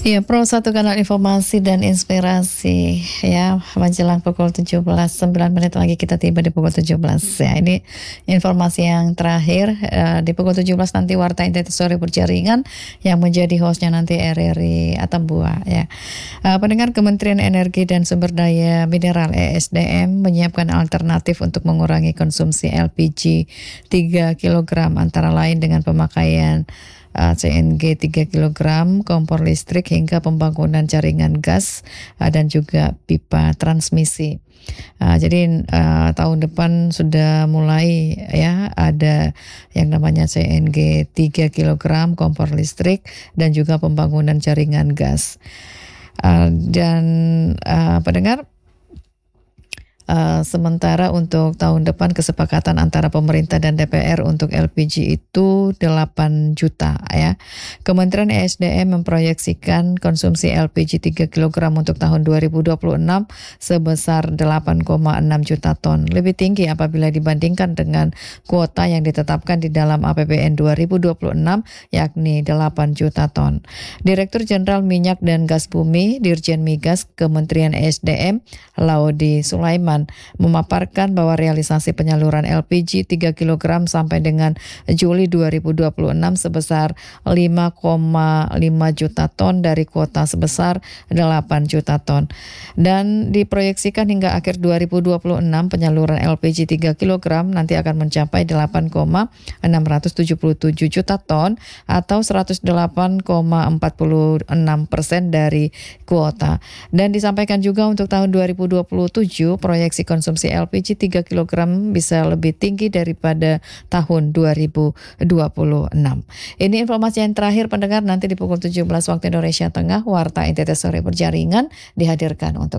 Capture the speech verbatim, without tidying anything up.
Iya, Pro satu kanal informasi dan inspirasi ya, menjelang pukul tujuh belas, sembilan menit lagi kita tiba di pukul tujuh belas ya. Ini informasi yang terakhir, eh, di pukul tujuh belas nanti Warta N T T Sore Berjaringan yang menjadi hostnya nanti R R I Atambua ya. Eh, pendengar, Kementerian Energi dan Sumber Daya Mineral E S D M menyiapkan alternatif untuk mengurangi konsumsi L P G tiga kilogram antara lain dengan pemakaian uh, C N G tiga kilogram, kompor listrik hingga pembangunan jaringan gas uh, dan juga pipa transmisi. Uh, jadi uh, tahun depan sudah mulai ya ada yang namanya C N G tiga kilogram, kompor listrik dan juga pembangunan jaringan gas. Uh, dan uh, pendengar, Uh, sementara untuk tahun depan kesepakatan antara pemerintah dan D P R untuk L P G itu delapan juta ya. Kementerian E S D M memproyeksikan konsumsi L P G tiga kilogram untuk tahun dua ribu dua puluh enam sebesar delapan koma enam juta ton. Lebih tinggi apabila dibandingkan dengan kuota yang ditetapkan di dalam A P B N dua ribu dua puluh enam yakni delapan juta ton. Direktur Jenderal Minyak dan Gas Bumi Dirjen Migas Kementerian E S D M Laudi Sulaiman memaparkan bahwa realisasi penyaluran L P G tiga kilogram sampai dengan Juli dua ribu dua puluh enam sebesar lima koma lima juta ton dari kuota sebesar delapan juta ton. Dan diproyeksikan hingga akhir dua ribu dua puluh enam penyaluran L P G tiga kilogram nanti akan mencapai delapan koma enam tujuh tujuh juta ton atau seratus delapan koma empat enam persen dari kuota. Dan disampaikan juga untuk tahun dua ribu dua puluh tujuh proyeksi konsumsi L P G tiga kilogram bisa lebih tinggi daripada tahun dua ribu dua puluh enam. Ini informasi yang terakhir, pendengar. Nanti di pukul tujuh belas waktu Indonesia Tengah, Warta N T T Sore Berjaringan dihadirkan untuk